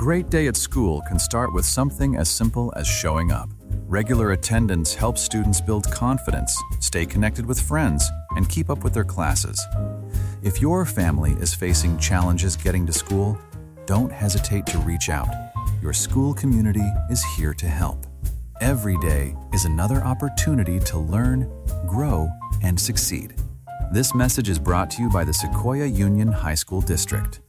great day at school can start with something as simple as showing up. Regular attendance helps students build confidence, stay connected with friends, and keep up with their classes. If your family is facing challenges getting to school, don't hesitate to reach out. Your school community is here to help. Every day is another opportunity to learn, grow, and succeed. This message is brought to you by the Sequoia Union High School District.